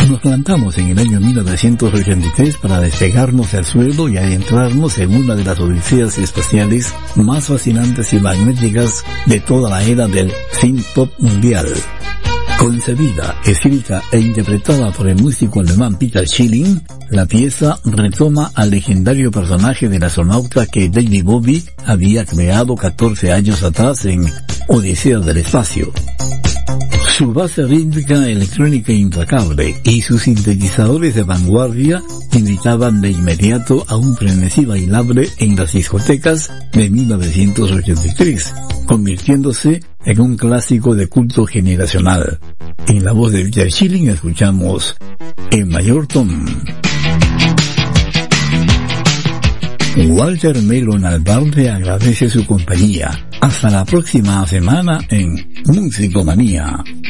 Nos plantamos en el año 1983 para despegarnos del suelo y adentrarnos en una de las odiseas espaciales más fascinantes y magnéticas de toda la era del synth pop mundial. Concebida, escrita e interpretada por el músico alemán Peter Schilling, la pieza retoma al legendario personaje del astronauta que David Bowie había creado 14 años atrás en Odisea del Espacio. Su base rítmica electrónica implacable y sus sintetizadores de vanguardia invitaban de inmediato a un frenesí bailable en las discotecas de 1983, convirtiéndose en un clásico de culto generacional. En la voz de Peter Schilling escuchamos El Mayor Tom. Walter Melon Albarde agradece su compañía. Hasta la próxima semana en Musicomanía.